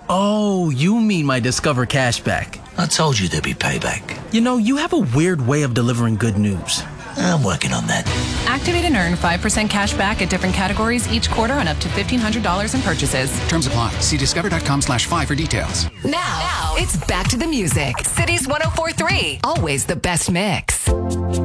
Oh, you mean my Discover cashback. I told you there'd be payback. You know, you have a weird way of delivering good news. I'm working on that. Activate and earn 5% cash back at different categories each quarter on up to $1,500 in purchases. Terms apply. See discover.com/5 for details. Now, it's back to the music. Cities 104.3. Always the best mix.